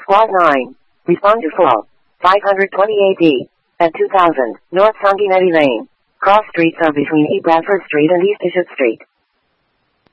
Clause 9. Respond to full. 528D. At 2000, North Sanguinetti Lane. Cross streets are between E. Bradford Street and East Bishop Street.